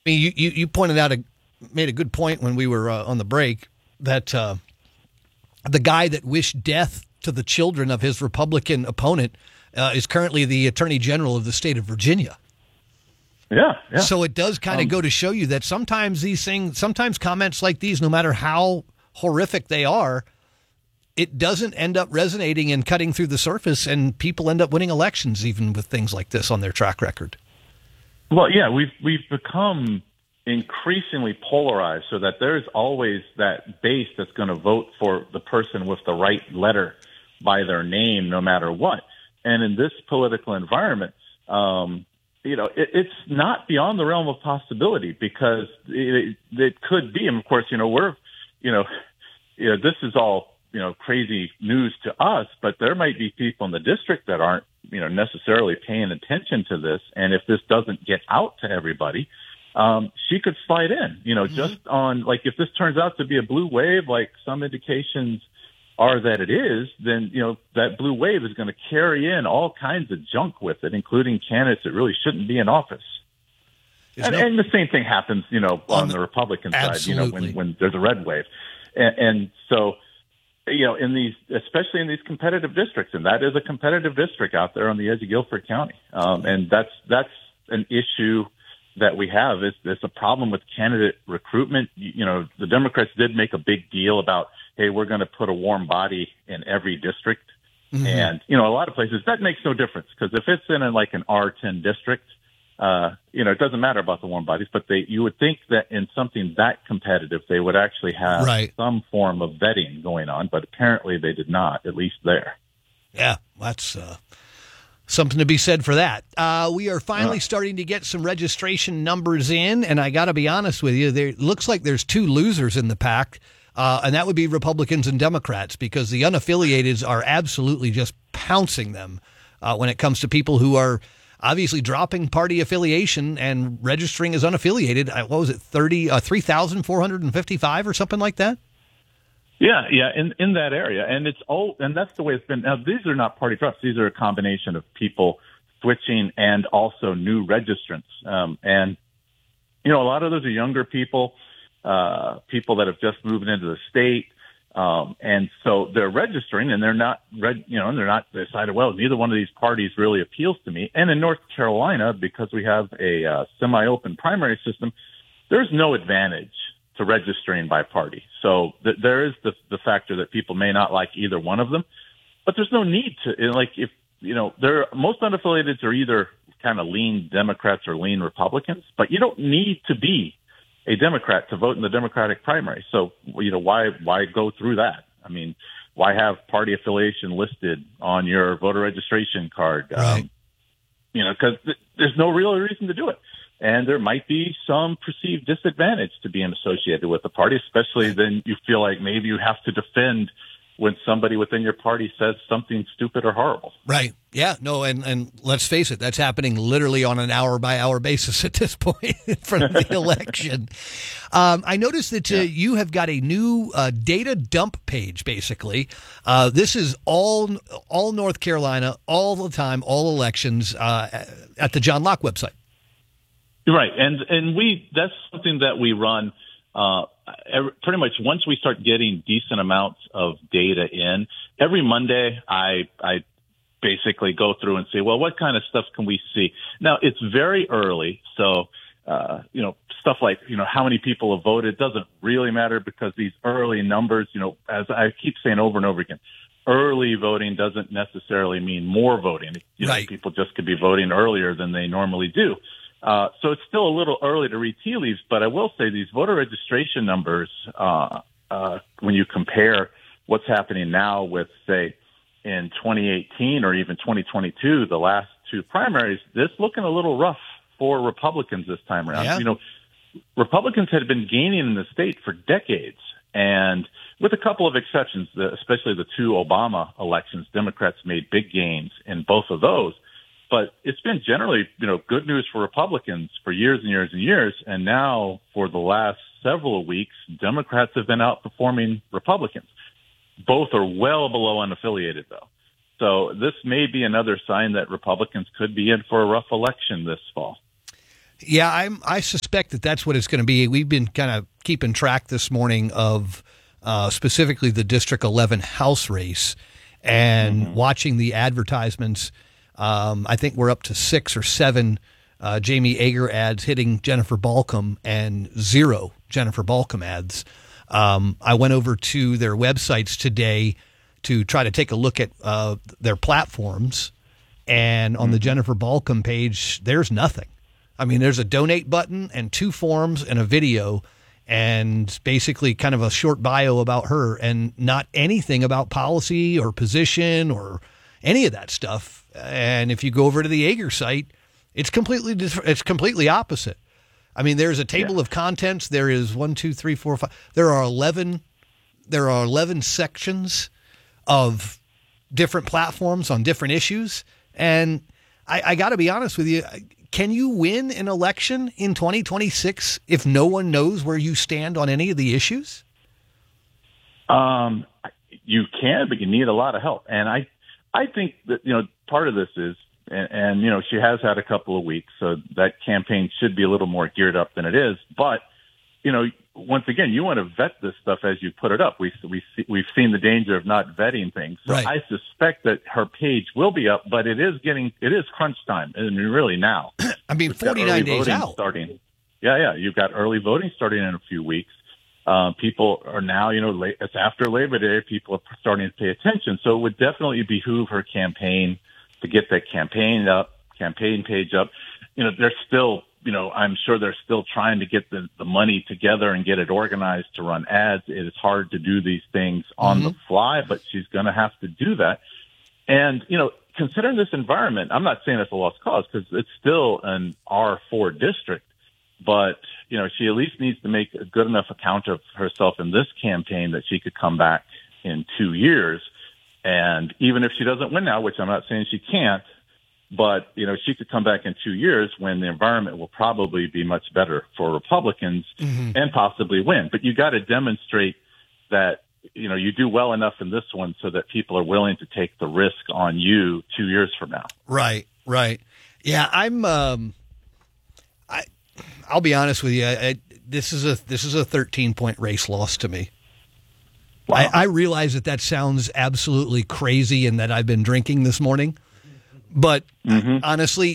I mean, you pointed out made a good point when we were on the break that the guy that wished death to the children of his Republican opponent is currently the Attorney General of the state of Virginia. Yeah. So it does kind of go to show you that sometimes sometimes comments like these, no matter how horrific they are, it doesn't end up resonating and cutting through the surface, and people end up winning elections even with things like this on their track record. Well, yeah, we've become increasingly polarized so that there's always that base that's going to vote for the person with the right letter by their name no matter what. And in this political environment, it's not beyond the realm of possibility because it could be. And of course, this is all, crazy news to us, but there might be people in the district that aren't, necessarily paying attention to this. And if this doesn't get out to everybody, she could slide in, just on if this turns out to be a blue wave, like some indications are that it is, then, that blue wave is going to carry in all kinds of junk with it, including candidates that really shouldn't be in office. And the same thing happens, on the Republican absolutely. side, when there's a red wave. And so, especially in these competitive districts, and that is a competitive district out there on the edge of Guilford County. And that's an issue that we have. It's a problem with candidate recruitment. The Democrats did make a big deal about, hey, we're going to put a warm body in every district. Mm-hmm. And, a lot of places that makes no difference because if it's in an R10 district, it doesn't matter about the warm bodies, but you would think that in something that competitive, they would actually have some form of vetting going on, but apparently they did not, at least there. Yeah, that's something to be said for that. We are finally starting to get some registration numbers in, and I got to be honest with you, there looks like there's two losers in the pack, and that would be Republicans and Democrats, because the unaffiliateds are absolutely just pouncing them when it comes to people who are obviously dropping party affiliation and registering as unaffiliated. What was it, 3,455 or something like that? Yeah, in that area. And and that's the way it's been. Now, these are not party drops. These are a combination of people switching and also new registrants. And a lot of those are younger people, people that have just moved into the state. And so they're registering and they're not decided, well, neither one of these parties really appeals to me. And in North Carolina, because we have a semi-open primary system, there's no advantage to registering by party. So there is the factor that people may not like either one of them, but there's no need to, most unaffiliateds are either kind of lean Democrats or lean Republicans, but you don't need to be a Democrat to vote in the Democratic primary. So, why go through that? I mean, why have party affiliation listed on your voter registration card? Right. Because there's no real reason to do it. And there might be some perceived disadvantage to being associated with the party, especially then you feel like maybe you have to defend when somebody within your party says something stupid or horrible. Right. Yeah. No, and let's face it, that's happening literally on an hour-by-hour basis at this point in front of the election. I noticed that you have got a new data dump page, basically. This is all North Carolina, all the time, all elections at the John Locke website. Right. And that's something that we run pretty much once we start getting decent amounts of data in. Every Monday, I basically go through and say, well, what kind of stuff can we see? Now, it's very early, so stuff like how many people have voted doesn't really matter because these early numbers, as I keep saying over and over again, early voting doesn't necessarily mean more voting. Right. People just could be voting earlier than they normally do. So it's still a little early to read tea leaves, but I will say these voter registration numbers, when you compare what's happening now with, say, in 2018 or even 2022, the last two primaries, it's looking a little rough for Republicans this time around. Yeah. Republicans had been gaining in the state for decades, and with a couple of exceptions, especially the two Obama elections, Democrats made big gains in both of those. But it's been generally, good news for Republicans for years and years and years. And now for the last several weeks, Democrats have been outperforming Republicans. Both are well below unaffiliated, though. So this may be another sign that Republicans could be in for a rough election this fall. Yeah, I suspect that that's what it's going to be. We've been kind of keeping track this morning of specifically the District 11 House race and watching the advertisements. I think we're up to 6 or 7 Jamie Ager ads hitting Jennifer Balcom and 0 Jennifer Balcom ads. I went over to their websites today to try to take a look at their platforms, and on the Jennifer Balcom page, there's nothing. I mean, there's a donate button and 2 forms and a video and basically kind of a short bio about her and not anything about policy or position or any of that stuff. And if you go over to the Ager site, it's completely opposite. I mean, there's a table of contents. There is 1, 2, 3, 4, 5. There are 11 sections of different platforms on different issues. And I got to be honest with you. Can you win an election in 2026 if no one knows where you stand on any of the issues? You can, but you need a lot of help. And I think that, part of this is, and she has had a couple of weeks, so that campaign should be a little more geared up than it is. But, once again, you want to vet this stuff as you put it up. We've seen the danger of not vetting things. So right. I suspect that her page will be up, but it is crunch time, and really now. I mean, 49 days out. Starting. Yeah. You've got early voting starting in a few weeks. People are now, it's after Labor Day. People are starting to pay attention. So it would definitely behoove her campaign to get that campaign page up. They're still, I'm sure they're still trying to get the money together and get it organized to run ads. It is hard to do these things on the fly, but she's going to have to do that. And, considering this environment, I'm not saying it's a lost cause because it's still an R4 district, but, she at least needs to make a good enough account of herself in this campaign that she could come back in 2 years. And even if she doesn't win now, which I'm not saying she can't, but, she could come back in 2 years when the environment will probably be much better for Republicans and possibly win. But you got to demonstrate that, you do well enough in this one so that people are willing to take the risk on you 2 years from now. Right. Yeah, I'll be honest with you. This is a 13-point race loss to me. Wow. I realize that sounds absolutely crazy and that I've been drinking this morning. But honestly,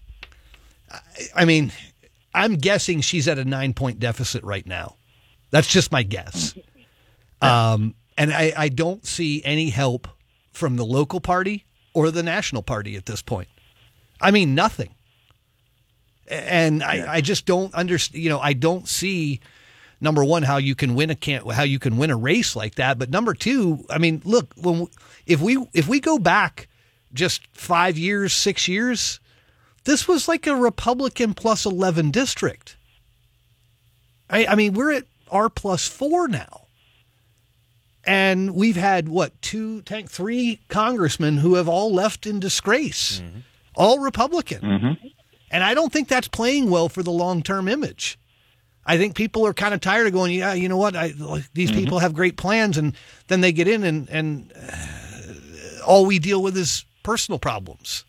I mean, I'm guessing she's at a 9-point deficit right now. That's just my guess. And I don't see any help from the local party or the national party at this point. I mean, nothing. And I just don't understand. I don't see, number one, how you can win a race like that. But number two, I mean, look, if we go back just 5 years, 6 years, this was like a Republican plus 11 district. I mean, we're at R+4 now. And we've had, 3 congressmen who have all left in disgrace, all Republican. And I don't think that's playing well for the long-term image. I think people are kind of tired of going, yeah, you know what, these people have great plans, and then they get in and all we deal with is personal problems.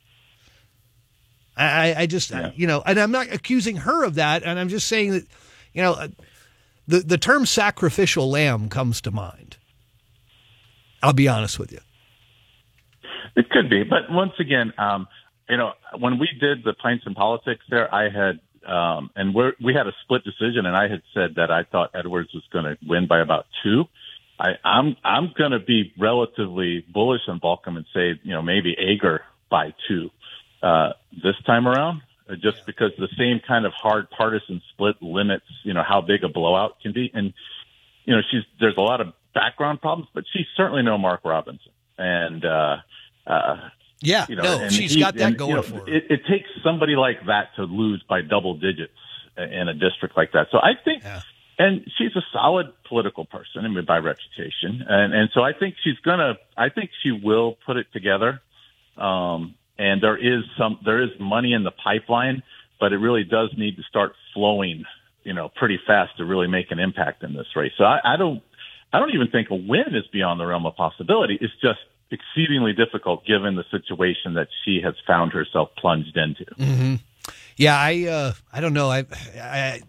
I just, and I'm not accusing her of that, and I'm just saying that, the term sacrificial lamb comes to mind. I'll be honest with you. It could be, but once again, when we did the Pints and Politics there, I had, and we had a split decision, and I had said that I thought Edwards was going to win by about 2. I'm going to be relatively bullish on Balcom and say, maybe Ager by 2 this time around, just because the same kind of hard partisan split limits, how big a blowout can be. And, there's a lot of background problems, but she's certainly no Mark Robinson. And, she's got that going for her. It takes somebody like that to lose by double digits in a district like that. So I think, and she's a solid political person, by reputation. And so I think I think she will put it together. And there is money in the pipeline, but it really does need to start flowing, pretty fast to really make an impact in this race. So I don't even think a win is beyond the realm of possibility. It's just exceedingly difficult given the situation that she has found herself plunged into. Yeah, I don't know. I